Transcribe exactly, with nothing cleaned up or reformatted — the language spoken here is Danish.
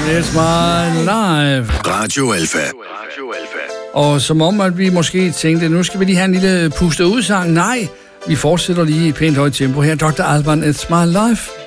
It's my life. Radio Alpha. Og som om, at vi måske tænkte, nu skal vi lige have en lille puste udsang. Nej, vi fortsætter lige i pænt højt tempo her. doktor Alban, It's my life.